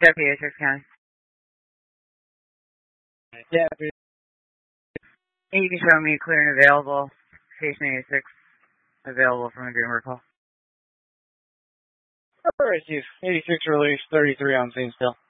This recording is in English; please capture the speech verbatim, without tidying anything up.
Deputy Essex County. Yeah. And you can show me clear and available. Station eighty-six available from the Greenberg call. All right, Chief. eighty-six release, thirty-three on scene still.